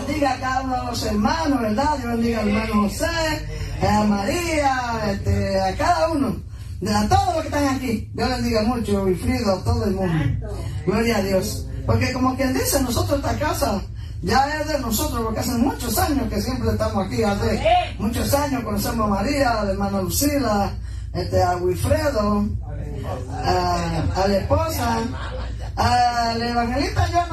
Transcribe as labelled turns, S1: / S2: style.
S1: bendiga a cada uno de los hermanos, ¿verdad? Dios bendiga al hermano José, a María, a cada uno, a todos los que están aquí. Dios bendiga mucho, Wilfrido, a todo el mundo. Gloria a Dios. Porque como quien dice, nosotros esta casa ya es de nosotros, porque hace muchos años que siempre estamos aquí, hace muchos años conocemos a María, a la hermana Lucila, a Wilfredo, a la esposa, al evangelista John.